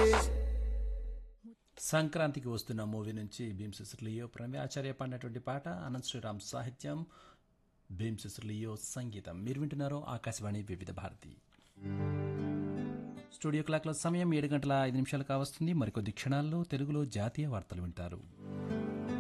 సంక్రాంతికి వస్తున్న మూవీ నుంచి భీమ్ సిస్టర్ లియో ఆచార్య పాడినటువంటి పాట అనంత్ శ్రీరామ్ సాహిత్యం భీమ్ సిస్టర్ లియో సంగీతం. మీరు వింటున్నారు ఆకాశవాణి వివిధ భారతి. స్టూడియో క్లాక్లో సమయం 7 గంటల 5 నిమిషాలు కావస్తుంది. మరికొద్ది క్షణాల్లో తెలుగులో జాతీయ వార్తలు వింటారు.